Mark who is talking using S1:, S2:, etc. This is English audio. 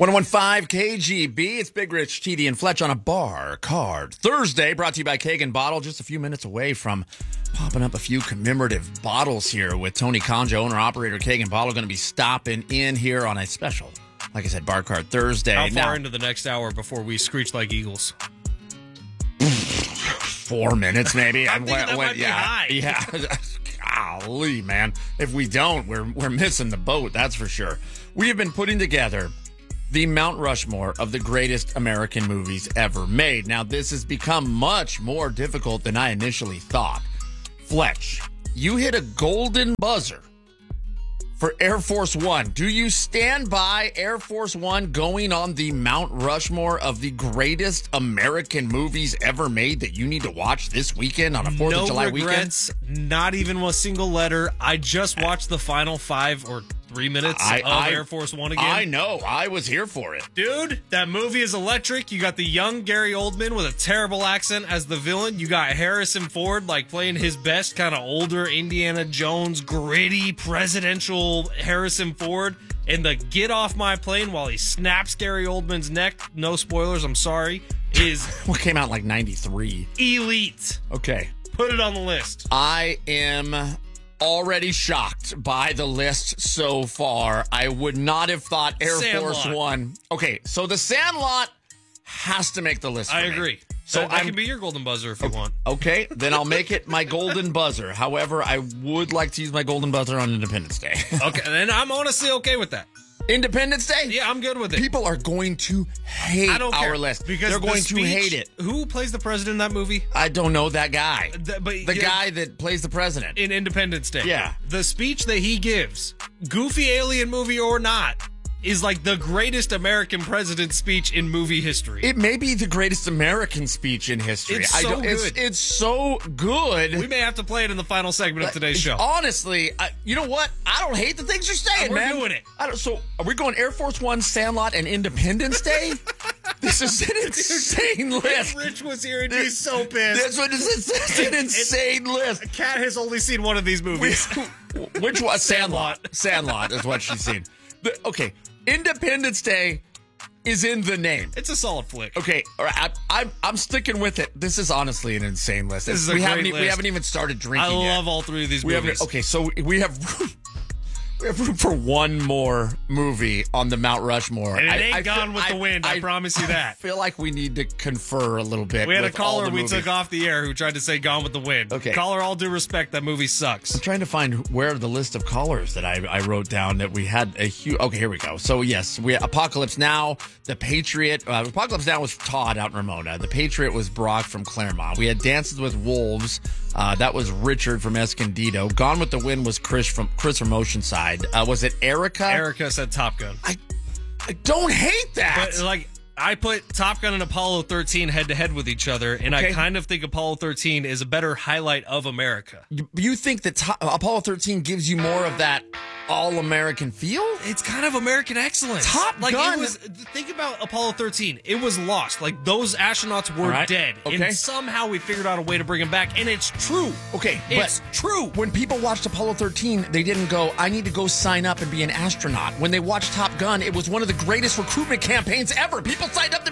S1: 101.5 KGB. It's Big Rich, TD, and Fletch on a bar card Thursday, brought to you by Keg and Bottle. Just a few minutes away from popping up a few commemorative bottles here with Tony Conjo, owner-operator Keg and Bottle, going to be stopping in here on a special, like I said, bar card Thursday.
S2: How far into the next hour before we screech like eagles?
S1: 4 minutes, maybe.
S2: I think that might be high.
S1: Yeah. Golly, man. If we don't, we're missing the boat, that's for sure. We have been putting together the Mount Rushmore of the greatest American movies ever made. Now, this has become much more difficult than I initially thought. Fletch, you hit a golden buzzer for Air Force One. Do you stand by Air Force One going on the Mount Rushmore of the greatest American movies ever made that you need to watch this weekend on a 4th of July weekend?
S2: No regrets, not even a single letter. I just watched the final 5 or 3 minutes of Air Force One again.
S1: I know. I was here for it.
S2: Dude, that movie is electric. You got the young Gary Oldman with a terrible accent as the villain. You got Harrison Ford playing his best, kind of older Indiana Jones, gritty, presidential Harrison Ford. And the get off my plane while he snaps Gary Oldman's neck, no spoilers, I'm sorry, is...
S1: What came out in 93?
S2: Elite.
S1: Okay.
S2: Put it on the list.
S1: I am already shocked by the list so far. I would not have thought Air Force One. Okay, so the Sandlot has to make the list for
S2: I
S1: me.
S2: agree.
S1: So
S2: that can be your golden buzzer if you want.
S1: Okay, then I'll make it my golden buzzer. However, I would like to use my golden buzzer on Independence Day.
S2: Okay, and I'm honestly okay with that.
S1: Independence Day?
S2: Yeah, I'm good with it.
S1: People are going to hate our list.
S2: Because
S1: they're going to hate it.
S2: Who plays the president in that movie?
S1: I don't know that guy.
S2: The
S1: guy that plays the president.
S2: In Independence Day.
S1: Yeah.
S2: The speech that he gives, goofy alien movie or not, is the greatest American president speech in movie history.
S1: It may be the greatest American speech in history.
S2: It's so good.
S1: It's so good.
S2: We may have to play it in the final segment of today's show.
S1: Honestly, you know what? I don't hate the things you're saying, man.
S2: We're doing it.
S1: So are we going Air Force One, Sandlot, and Independence Day? This is an insane list.
S2: If Rich was here, he'd be so pissed.
S1: It's an insane list.
S2: Kat has only seen one of these movies.
S1: Which one? Sandlot. Sandlot is what she's seen. Okay. Independence Day is in the name.
S2: It's a solid flick.
S1: Okay, all right, I'm sticking with it. This is honestly an insane list.
S2: This is a great list.
S1: We haven't even started drinking yet.
S2: I love all three of these movies.
S1: Okay, so we have room for one more movie on the Mount Rushmore.
S2: And it ain't Gone with the Wind, I promise you that.
S1: I feel like we need to confer a little bit.
S2: We had a
S1: with all
S2: caller
S1: the
S2: we
S1: movies.
S2: took off the air who tried to say Gone with the Wind.
S1: Okay.
S2: Caller, all due respect, that movie sucks.
S1: I'm trying to find where the list of callers that I wrote down that we had a huge... Okay, here we go. So, yes, we Apocalypse Now, The Patriot. Apocalypse Now was Todd out in Ramona. The Patriot was Brock from Claremont. We had Dances with Wolves. That was Richard from Escondido. Gone with the Wind was Chris from Oceanside. Was it Erica?
S2: Erica said Top Gun.
S1: I don't hate that.
S2: But, I put Top Gun and Apollo 13 head-to-head with each other, and I kind of think Apollo 13 is a better highlight of America.
S1: You think that Apollo 13 gives you more of that all-American feel?
S2: It's kind of American excellence.
S1: Top Gun.
S2: Think about Apollo 13. It was lost. Those astronauts were dead.
S1: Okay.
S2: And somehow we figured out a way to bring them back, and it's true.
S1: Okay,
S2: it's true.
S1: When people watched Apollo 13, they didn't go, I need to go sign up and be an astronaut. When they watched Top Gun, it was one of the greatest recruitment campaigns ever. People signed up to